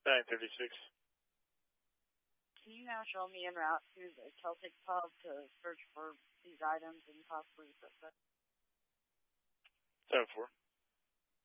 936. Can you now show me en route to the Celtic pub to search for these items and possibly the suspect? 10-4.